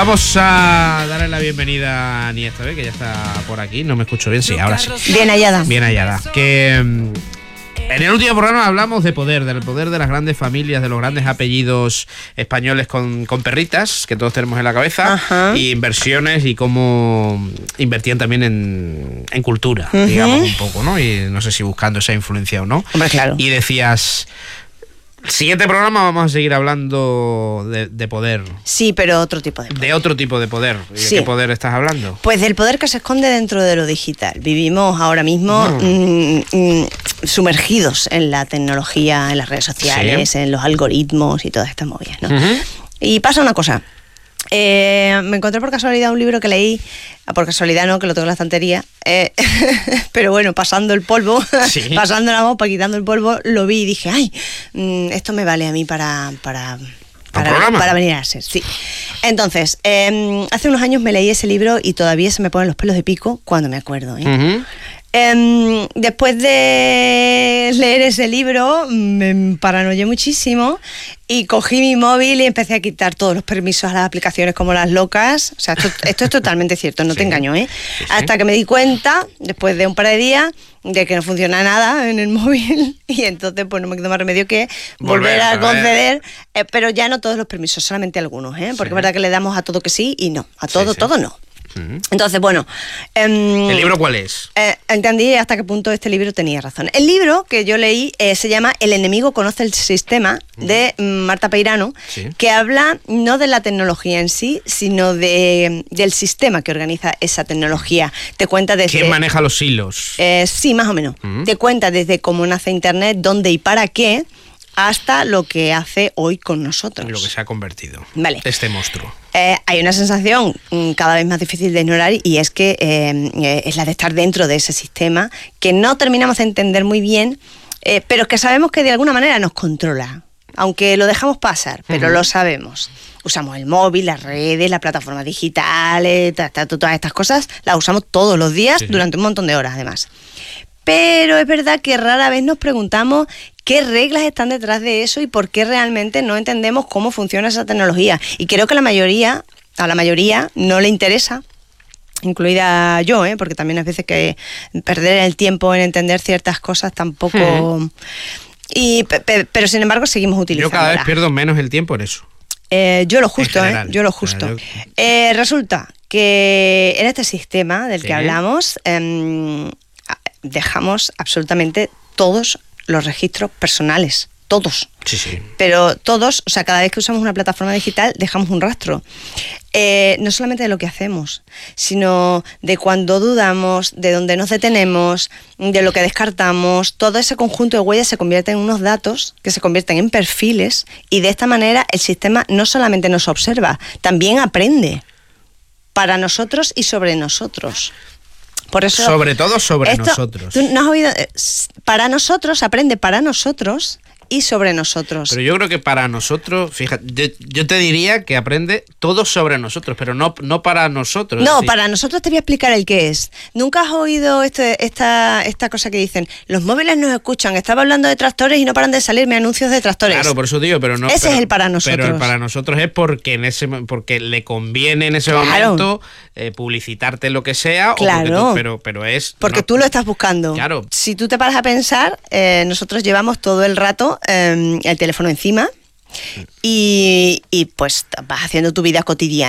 Vamos a darle la bienvenida a Nia esta vez, que ya está por aquí. No me escucho bien, sí, ahora sí. Bien hallada. Bien hallada. Que en el último programa hablamos de poder, del poder de las grandes familias, de los grandes apellidos españoles con perritas, que todos tenemos en la cabeza, y inversiones y cómo invertían también en cultura, digamos un poco, ¿no? Y no sé si buscando esa influencia o no. Hombre, claro. Y decías... Siguiente programa vamos a seguir hablando de poder. Sí, pero otro tipo de poder. De otro tipo de poder. ¿Y sí. de qué poder estás hablando? Pues del poder que se esconde dentro de lo digital. Vivimos ahora mismo sumergidos en la tecnología, en las redes sociales, sí, en los algoritmos y todas estas movidas, ¿no? Y pasa una cosa. Me encontré por casualidad un libro que leí, por casualidad no, que lo tengo en la estantería, pero bueno, pasando el polvo, sí, pasando la mopa, quitando el polvo, lo vi y dije, ay, esto me vale a mí para venir a ser, sí. Entonces, hace unos años me leí ese libro y todavía se me ponen los pelos de pico cuando me acuerdo, después de leer ese libro me paranoié muchísimo y cogí mi móvil y empecé a quitar todos los permisos a las aplicaciones como las locas. O sea, esto es totalmente cierto, no te engaño, ¿eh? Sí. Hasta que me di cuenta, después de un par de días, de que no funciona nada en el móvil y entonces pues no me quedó más remedio que volver a conceder, pero ya no todos los permisos, solamente algunos, porque es verdad que le damos a todo que sí y no, a todo, todo no. Entonces, bueno... ¿El libro cuál es? Entendí hasta qué punto este libro tenía razón. El libro que yo leí se llama El enemigo conoce el sistema, de Marta Peirano, que habla no de la tecnología en sí, sino del sistema que organiza esa tecnología. Te cuenta desde... ¿Quién maneja los hilos? Sí, más o menos. Te cuenta desde cómo nace Internet, dónde y para qué, hasta lo que hace hoy con nosotros. Lo que se ha convertido, este monstruo. Hay una sensación cada vez más difícil de ignorar y es que es la de estar dentro de ese sistema que no terminamos de entender muy bien, pero que sabemos que de alguna manera nos controla, aunque lo dejamos pasar, pero lo sabemos. Usamos el móvil, las redes, las plataformas digitales, todas estas cosas, las usamos todos los días durante un montón de horas además. Pero es verdad que rara vez nos preguntamos qué reglas están detrás de eso y por qué realmente no entendemos cómo funciona esa tecnología. Y creo que a la mayoría no le interesa, incluida yo, porque también hay veces que perder el tiempo en entender ciertas cosas tampoco... Pero sin embargo seguimos utilizando. Yo cada vez pierdo menos el tiempo en eso. Yo lo justo, yo lo justo. Resulta que en este sistema del que hablamos... dejamos absolutamente todos los registros personales, todos. Sí. Pero todos, o sea, cada vez que usamos una plataforma digital dejamos un rastro. No solamente de lo que hacemos, sino de cuando dudamos, de dónde nos detenemos, de lo que descartamos. Todo ese conjunto de huellas se convierte en unos datos que se convierten en perfiles y de esta manera el sistema no solamente nos observa, también aprende para nosotros y sobre nosotros. Por eso, sobre todo sobre nosotros. ¿Tú no has oído? Para nosotros, aprende para nosotros y sobre nosotros. Pero yo creo que para nosotros, fíjate, yo te diría que aprende todo sobre nosotros, pero no para nosotros. No, para nosotros te voy a explicar el qué es. ¿Nunca has oído esta cosa que dicen? Los móviles nos escuchan, estaba hablando de tractores y no paran de salirme anuncios de tractores. Claro, por eso digo, pero no... Ese es el para nosotros. Pero el para nosotros es porque le conviene en ese momento publicitarte lo que sea, claro. O pero es... Porque tú lo estás buscando. Claro. Si tú te paras a pensar, nosotros llevamos todo el rato el teléfono encima y pues vas haciendo tu vida cotidiana.